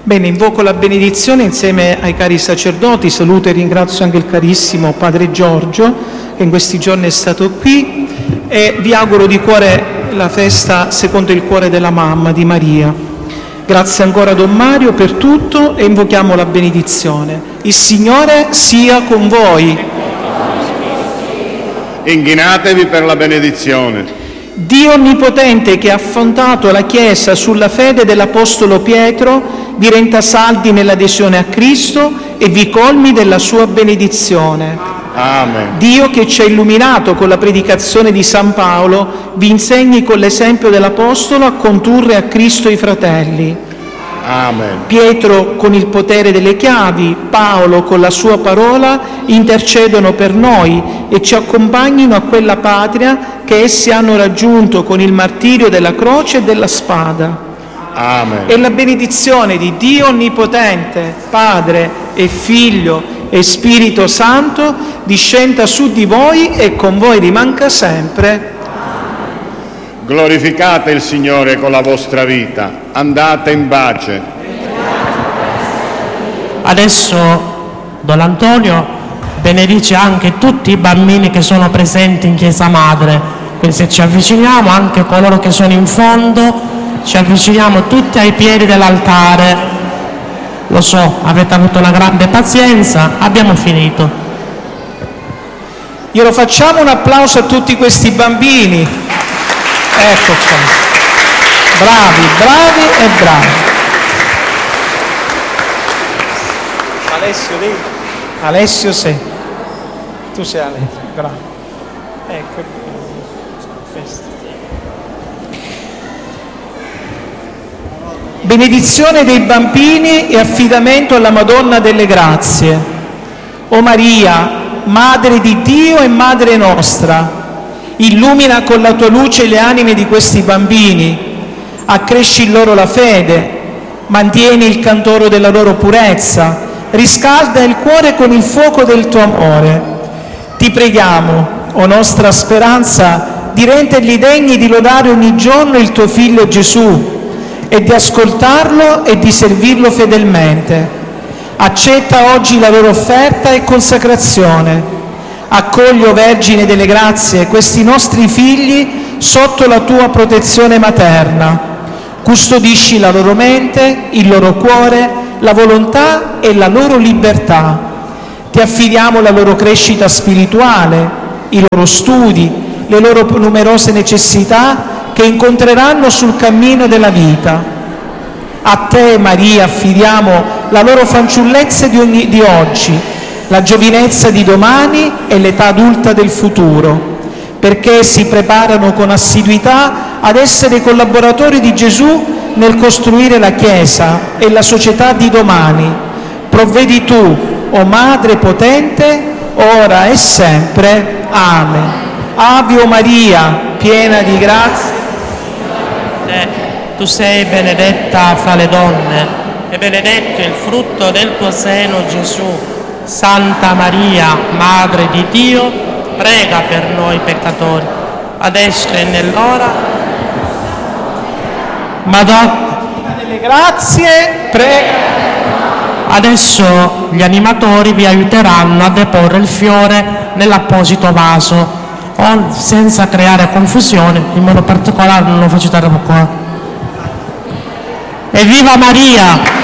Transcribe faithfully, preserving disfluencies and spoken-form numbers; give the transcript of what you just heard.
Bene, invoco la benedizione insieme ai cari sacerdoti. Saluto e ringrazio anche il carissimo Padre Giorgio, che in questi giorni è stato qui, e vi auguro di cuore la festa secondo il cuore della mamma di Maria. Grazie ancora a Don Mario per tutto e invochiamo la benedizione. Il Signore sia con voi. Inchinatevi per la benedizione. Dio Onnipotente, che ha fondato la Chiesa sulla fede dell'Apostolo Pietro, vi renda saldi nell'adesione a Cristo e vi colmi della sua benedizione. Amen. Dio, che ci ha illuminato con la predicazione di San Paolo, vi insegni con l'esempio dell'Apostolo a condurre a Cristo i fratelli. Amen. Pietro con il potere delle chiavi, Paolo con la sua parola intercedono per noi e ci accompagnino a quella patria che essi hanno raggiunto con il martirio della croce e della spada. Amen. E la benedizione di Dio Onnipotente, Padre e Figlio e Spirito Santo discenda su di voi e con voi rimanga sempre. Glorificate il Signore con la vostra vita. Andate in pace. Adesso Don Antonio benedice anche tutti i bambini che sono presenti in Chiesa Madre. Quindi se ci avviciniamo, anche coloro che sono in fondo, ci avviciniamo tutti ai piedi dell'altare. Lo so, avete avuto una grande pazienza, abbiamo finito. Glielo facciamo un applauso a tutti questi bambini. Ecco qua. Bravi, bravi e bravi. Alessio, lei? Alessio sei. Tu sei Alessio, bravo. Ecco. Benedizione dei bambini e affidamento alla Madonna delle Grazie. O Maria, Madre di Dio e Madre nostra, illumina con la tua luce le anime di questi bambini, accresci in loro la fede, mantieni il candore della loro purezza, riscalda il cuore con il fuoco del tuo amore. Ti preghiamo, o nostra speranza, di renderli degni di lodare ogni giorno il tuo Figlio Gesù e di ascoltarlo e di servirlo fedelmente. Accetta oggi la loro offerta e consacrazione. Accogli, o Vergine delle Grazie, questi nostri figli sotto la tua protezione materna. Custodisci la loro mente, il loro cuore, la volontà e la loro libertà. Ti affidiamo la loro crescita spirituale, i loro studi, le loro numerose necessità che incontreranno sul cammino della vita. A te, Maria, affidiamo la loro fanciullezza di, ogni, di oggi, la giovinezza di domani e l'età adulta del futuro, perché si preparano con assiduità ad essere collaboratori di Gesù nel costruire la Chiesa e la società di domani. Provvedi tu, o Madre potente, ora e sempre. Amen. Ave o Maria, piena di grazia. Tu sei benedetta fra le donne e benedetto il frutto del tuo seno, Gesù. Santa Maria, Madre di Dio, prega per noi peccatori, adesso e nell'ora. Madonna delle Grazie, prega. Adesso gli animatori vi aiuteranno a deporre il fiore nell'apposito vaso, o senza creare confusione, in modo particolare non lo faccio dare qua. Evviva Maria!